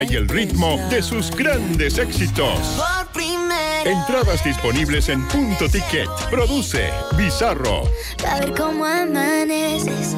y el ritmo de sus grandes éxitos. Entradas disponibles en Punto Ticket. Produce Bizarro. A ver cómo amaneces.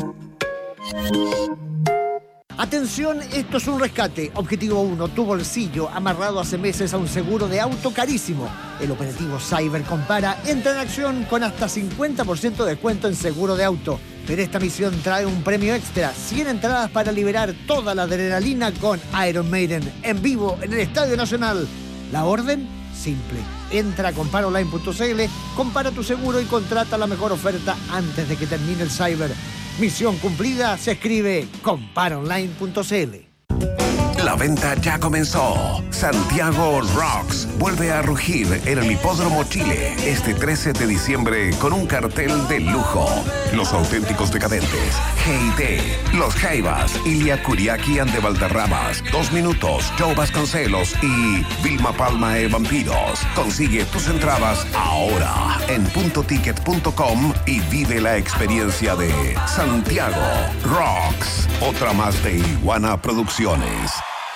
Atención, esto es un rescate. Objetivo 1, tu bolsillo amarrado hace meses a un seguro de auto carísimo. El operativo Cyber Compara entra en acción con hasta 50% de descuento en seguro de auto. Pero esta misión trae un premio extra, 100 entradas para liberar toda la adrenalina con Iron Maiden en vivo en el Estadio Nacional. La orden, simple. Entra a comparaonline.cl, compara tu seguro y contrata la mejor oferta antes de que termine el Cyber. Misión cumplida se escribe comparaonline.cl. La venta ya comenzó. Santiago Rocks vuelve a rugir en el Hipódromo Chile este 13 de diciembre con un cartel de lujo. Los auténticos decadentes, G.I.T., Los Jaivas, Ilia Kuriaki and the Valderramas, 2 Minutos, Joe Vasconcelos y Vilma Palma e Vampiros. Consigue tus entradas ahora en puntoticket.com y vive la experiencia de Santiago Rocks. Otra más de Iguana Producciones.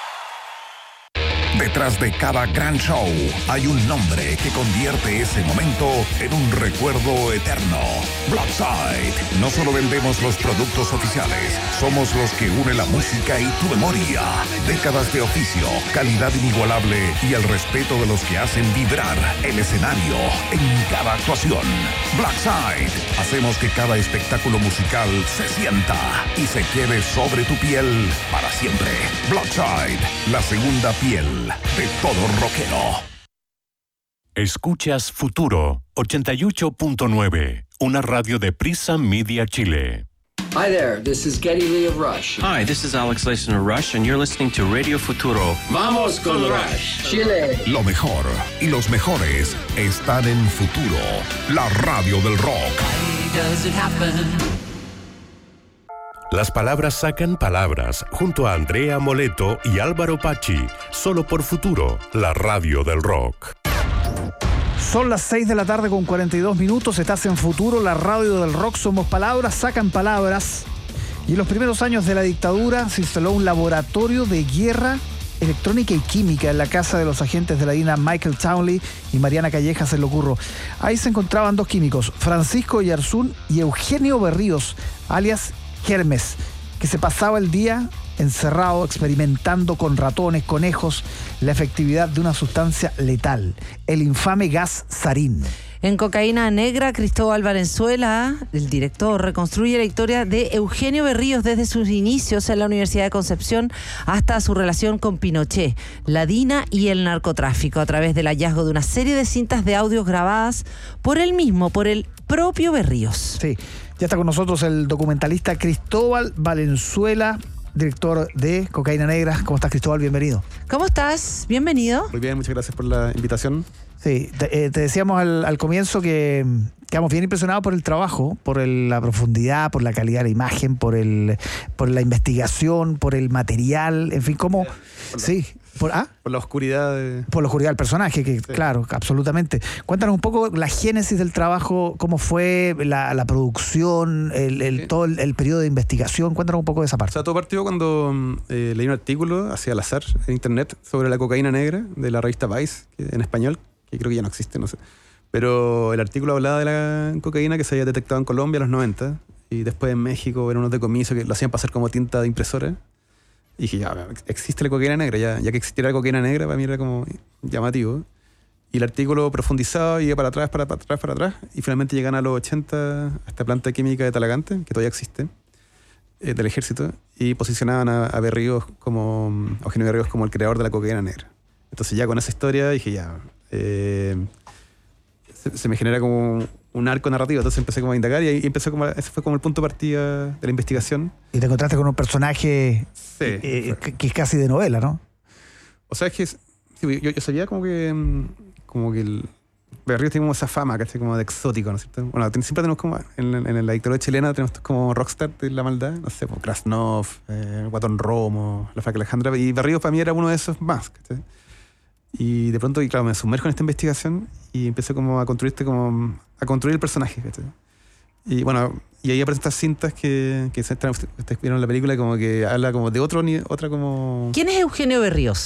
Detrás de cada gran show hay un nombre que convierte ese momento en un recuerdo eterno. Blackside. No solo vendemos los productos oficiales, somos los que unen la música y tu memoria. Décadas de oficio, calidad inigualable y el respeto de los que hacen vibrar el escenario en cada actuación. Blackside. Hacemos que cada espectáculo musical se sienta y se quede sobre tu piel para siempre. Blackside, la segunda piel de todo rockero. Escuchas Futuro 88.9, una radio de Prisa Media Chile. Hi there, this is Geddy Lee of Rush. Hi, this is Alex Lacen of Rush, and you're listening to Radio Futuro. Vamos con Rush, Chile. Lo mejor y los mejores están en Futuro, la radio del rock. Why does it happen? Las palabras sacan palabras, junto a Andrea Moleto y Álvaro Pachi, solo por Futuro, la radio del rock. Son las 6 de la tarde con 42 minutos, estás en Futuro, la radio del rock. Somos palabras, sacan palabras. Y en los primeros años de la dictadura se instaló un laboratorio de guerra electrónica y química en la casa de los agentes de la DINA Michael Townley y Mariana Callejas en Locurro. Ahí se encontraban 2 químicos, Francisco Yarzún y Eugenio Berríos, alias Hermes, que se pasaba el día encerrado experimentando con ratones, conejos, la efectividad de una sustancia letal, el infame gas sarín. En Cocaína Negra, Cristóbal Valenzuela, el director, reconstruye la historia de Eugenio Berríos desde sus inicios en la Universidad de Concepción hasta su relación con Pinochet, la DINA y el narcotráfico, a través del hallazgo de una serie de cintas de audios grabadas por él mismo, por el propio Berríos. Sí, ya está con nosotros el documentalista Cristóbal Valenzuela, director de Cocaína Negra. ¿Cómo estás, Cristóbal? Bienvenido. ¿Cómo estás? Bienvenido. Muy bien, muchas gracias por la invitación. Sí, te decíamos al comienzo que quedamos bien impresionados por el trabajo, por la profundidad, por la calidad de la imagen, por la investigación, por el material, en fin, cómo... Sí. Por la oscuridad. Por la oscuridad del personaje, que sí. Claro, absolutamente. Cuéntanos un poco la génesis del trabajo, cómo fue la producción, todo el periodo de investigación. Cuéntanos un poco de esa parte. O sea, todo partió cuando leí un artículo hacia al azar en internet sobre la cocaína negra de la revista Vice, en español, que creo que ya no existe, no sé. Pero el artículo hablaba de la cocaína que se había detectado en Colombia en los 90 y después en México eran unos decomisos que lo hacían pasar como tinta de impresora. Y dije, ya, existe la cocaína negra, ya que existiera la cocaína negra, para mí era como llamativo. Y el artículo profundizaba, iba para atrás, para atrás, y finalmente llegan a los 80 a esta planta química de Talagante, que todavía existe, del ejército, y posicionaban a Berríos Eugenio Berríos como el creador de la cocaína negra. Entonces ya con esa historia dije, ya, se me genera como un arco narrativo, entonces empecé como a indagar y ahí ese fue como el punto de partida de la investigación. Y te encontraste con un personaje que es casi de novela, ¿no? O sea, es que yo sabía como que el Berríos tiene como esa fama, ¿cachai? Como de exótico, ¿no es cierto? Bueno, siempre tenemos como, en la dictadura chilena tenemos como rockstar de la maldad, no sé, como Krasnov, Guatón Romo, la Flaca Alejandra, y Berríos para mí era uno de esos más, ¿cachai? Y de pronto, claro, me sumerjo en esta investigación y empecé como a construir el personaje, ¿cachai? Y bueno, y ahí aparecen estas cintas que ustedes vieron en la película, como que habla como de otra como... ¿Quién es Eugenio Berríos?